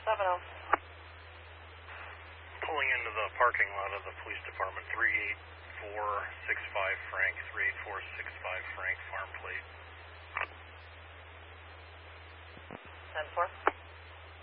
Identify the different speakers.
Speaker 1: 70.
Speaker 2: Pulling into the parking lot of the police department, 38465 Frank, 38465 Frank, farm plate.
Speaker 1: 10-4.